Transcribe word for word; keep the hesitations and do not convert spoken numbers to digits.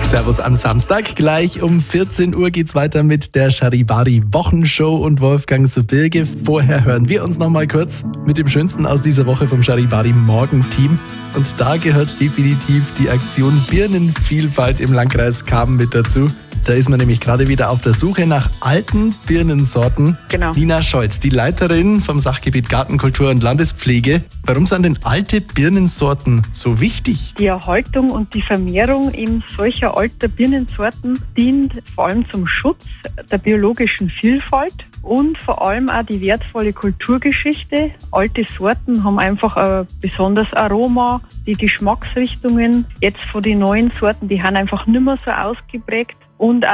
Servus am Samstag. Gleich um vierzehn Uhr geht's weiter mit der Charivari Wochenshow und Wolfgang Subirge. Vorher hören wir uns noch mal kurz mit dem Schönsten aus dieser Woche vom Charivari Morgenteam. Und da gehört definitiv die Aktion Birnenvielfalt im Landkreis Kamen mit dazu. Da ist man nämlich gerade wieder auf der Suche nach alten Birnensorten. Genau. Nina Scholz, die Leiterin vom Sachgebiet Gartenkultur und Landespflege. Warum sind denn alte Birnensorten so wichtig? Die Erhaltung und die Vermehrung eben solcher alter Birnensorten dient vor allem zum Schutz der biologischen Vielfalt und vor allem auch die wertvolle Kulturgeschichte. Alte Sorten haben einfach ein besonderes Aroma, die Geschmacksrichtungen jetzt von den neuen Sorten, die haben einfach nicht mehr so ausgeprägt. Und